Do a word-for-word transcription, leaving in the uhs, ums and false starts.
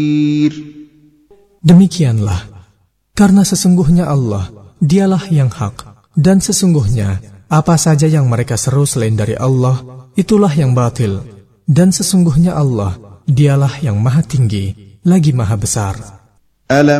Demikianlah, karena sesungguhnya Allah, dialah yang hak, dan sesungguhnya apa saja yang mereka seru selain dari Allah, itulah yang batil, dan sesungguhnya Allah, dialah yang maha tinggi, lagi maha besar. Alam